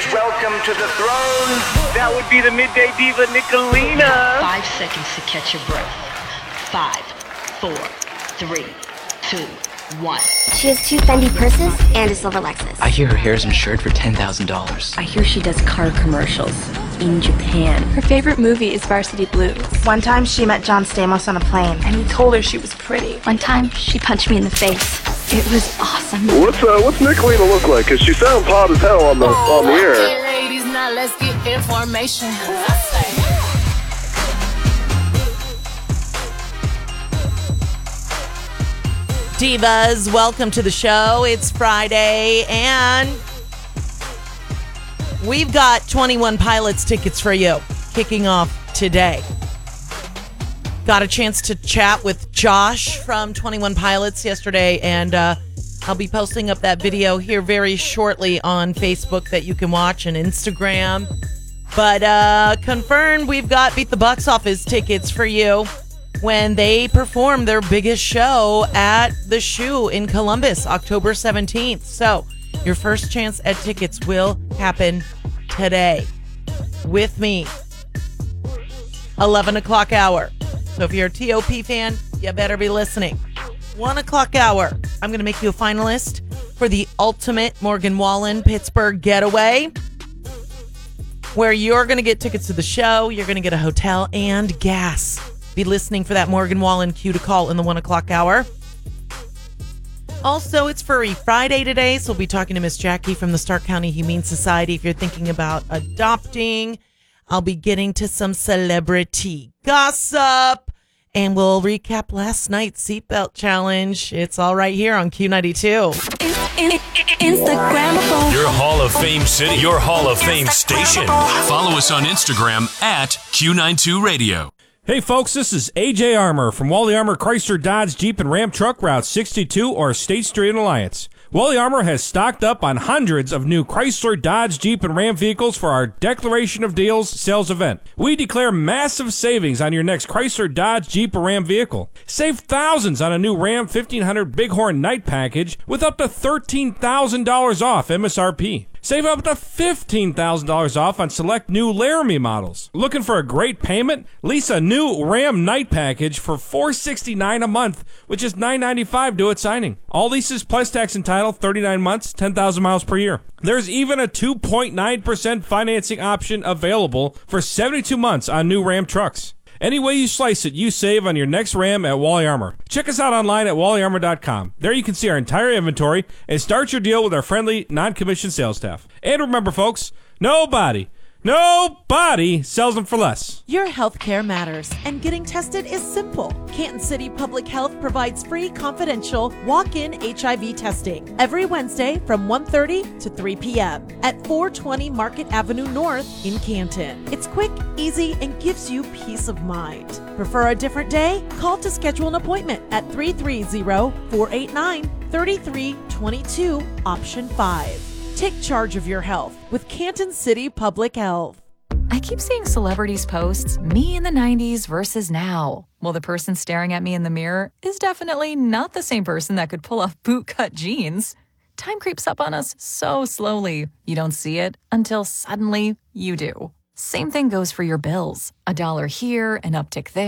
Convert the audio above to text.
Please welcome to the throne. That would be the midday diva, Nicolina. 5 seconds to catch your breath. 5, 4, 3, 2, 1. She has 2 Fendi purses and a silver Lexus. I hear her hair is insured for $10,000. I hear she does car commercials in Japan. Her favorite movie is Varsity Blues. One time she met John Stamos on a plane, and he told her she was pretty. One time she punched me in the face. It was awesome. What's Nicolina look like? Cause she sounds hot as hell on the air. Okay, ladies, now let's get information. Divas, welcome to the show. It's Friday, and we've got 21 Pilots tickets for you kicking off today. Got a chance to chat with Josh from 21 Pilots yesterday, and I'll be posting up that video here very shortly on Facebook that you can watch, and Instagram. But confirmed, we've got Beat the Box Office tickets for you when they perform their biggest show at the Shoe in Columbus, October 17th. So your first chance at tickets will happen today with me. 11 o'clock hour. So if you're a TOP fan, you better be listening. 1 o'clock hour. I'm going to make you a finalist for the ultimate Morgan Wallen Pittsburgh getaway, where you're going to get tickets to the show. You're going to get a hotel and gas. Be listening for that Morgan Wallen cue to call in the 1 o'clock hour. Also, it's Furry Friday today, so we'll be talking to Miss Jackie from the Stark County Humane Society. If you're thinking about adopting, I'll be getting to some celebrity gossip, and we'll recap last night's seatbelt challenge. It's all right here on Q92. Instagram. Your Hall of Fame city, your Hall of Fame station. Follow us on Instagram at Q92 Radio. Hey folks, this is AJ Armour from Wally Armour Chrysler Dodge Jeep and Ram Truck Route 62 or State Street in Alliance. Wally Armour has stocked up on hundreds of new Chrysler, Dodge, Jeep, and Ram vehicles for our Declaration of Deals sales event. We declare massive savings on your next Chrysler, Dodge, Jeep, or Ram vehicle. Save thousands on a new Ram 1500 Bighorn Night Package with up to $13,000 off MSRP. Save up to $15,000 off on select new Laramie models. Looking for a great payment? Lease a new Ram Night Package for $469 a month, which is $995 due at signing. All leases plus tax and title, 39 months, 10,000 miles per year. There's even a 2.9% financing option available for 72 months on new Ram trucks. Any way you slice it, you save on your next Ram at Wally Armour. Check us out online at wallyarmour.com. There you can see our entire inventory and start your deal with our friendly, non-commissioned sales staff. And remember, folks, nobody sells them for less. Your healthcare matters, and getting tested is simple. Canton City Public Health provides free, confidential, walk-in HIV testing every Wednesday from 1:30 to 3 p.m. at 420 Market Avenue North in Canton. It's quick, easy, and gives you peace of mind. Prefer a different day? Call to schedule an appointment at 330-489-3322, option 5. Take charge of your health with Canton City Public Health. I keep seeing celebrities post me in the 90s versus now. Well, the person staring at me in the mirror is definitely not the same person that could pull off bootcut jeans. Time creeps up on us so slowly. You don't see it until suddenly you do. Same thing goes for your bills. $1 here, an uptick there.